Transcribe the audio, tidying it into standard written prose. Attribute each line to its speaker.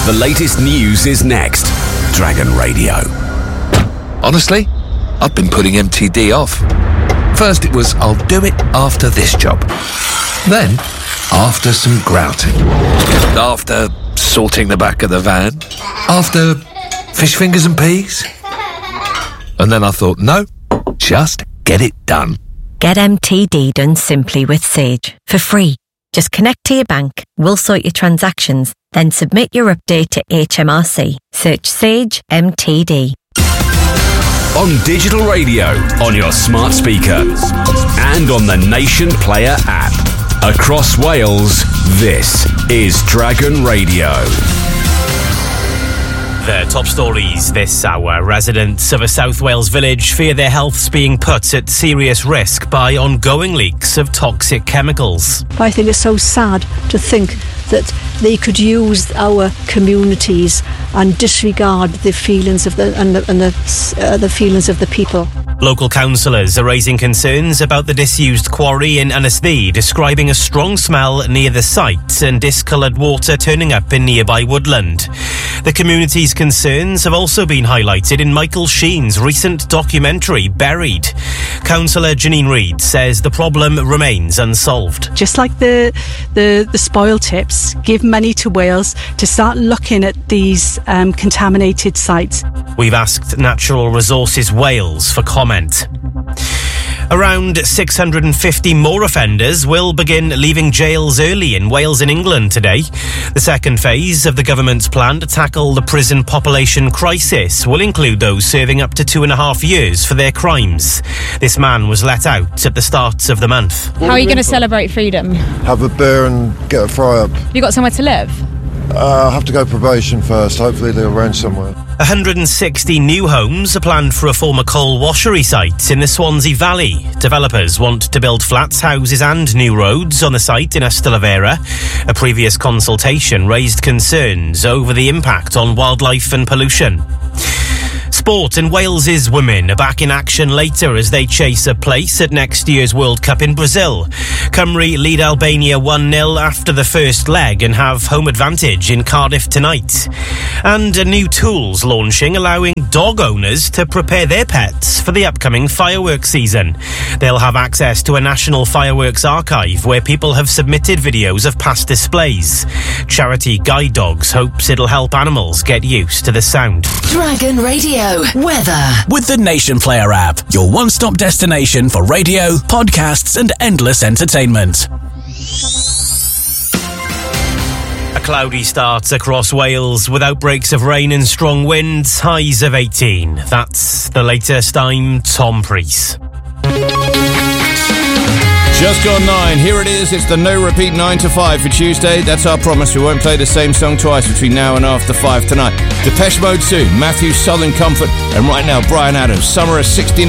Speaker 1: The latest news is next. Dragon Radio.
Speaker 2: Honestly, I've been putting MTD off. First it was, I'll do it after this job. Then, after some grouting. After sorting the back of the van. After fish fingers and peas. And then I thought, no, just get it done.
Speaker 3: Get MTD done simply with Sage for free. Just connect to your bank, we'll sort your transactions, then submit your update to HMRC. Search Sage MTD.
Speaker 1: On digital radio, on your smart speaker, and on the Nation Player app. Across Wales, this is Dragon Radio.
Speaker 4: The top stories this hour. Residents of a South Wales village fear their health's being put at serious risk by ongoing leaks of toxic chemicals.
Speaker 5: I think it's so sad to think that they could use our communities and disregard the feelings of the feelings of the people.
Speaker 4: Local councillors are raising concerns about the disused quarry in Ynysddu, describing a strong smell near the site and discoloured water turning up in nearby woodland. The community's concerns have also been highlighted in Michael Sheen's recent documentary, Buried. Councillor Janine Reid says the problem remains unsolved.
Speaker 6: Just like the spoil tips, give money to Wales to start looking at these contaminated sites.
Speaker 4: We've asked Natural Resources Wales for comment. Around 650 more offenders will begin leaving jails early in Wales and England today. The second phase of the government's plan to tackle the prison population crisis will include those serving up to 2.5 years for their crimes. This man was let out at the start of the month.
Speaker 7: How are you going to celebrate freedom?
Speaker 8: Have a beer and get a fry-up.
Speaker 7: Have you got somewhere to live?
Speaker 8: I have to go probation first. Hopefully they'll arrange somewhere.
Speaker 4: 160 new homes are planned for a former coal washery site in the Swansea Valley. Developers want to build flats, houses and new roads on the site in Ystalyfera. A previous consultation raised concerns over the impact on wildlife and pollution. Sport, and Wales's women are back in action later as they chase a place at next year's World Cup in Brazil. Cymru lead Albania 1-0 after the first leg and have home advantage in Cardiff tonight. And a new tools launching allowing dog owners to prepare their pets for the upcoming fireworks season. They'll have access to a national fireworks archive where people have submitted videos of past displays. Charity Guide Dogs hopes it'll help animals get used to the sound.
Speaker 9: Dragon Radio weather
Speaker 10: with the Nation Player app, your one-stop destination for radio, podcasts and endless entertainment.
Speaker 4: A cloudy start across Wales with outbreaks of rain and strong winds, highs of 18. That's the latest. I'm Tom Preece.
Speaker 11: Just gone 9. Here it is. It's the no repeat 9 to 5 for Tuesday. That's our promise. We won't play the same song twice between now and after 5 tonight. Depeche Mode soon. Matthew, Southern Comfort. And right now, Bryan Adams. Summer of 69.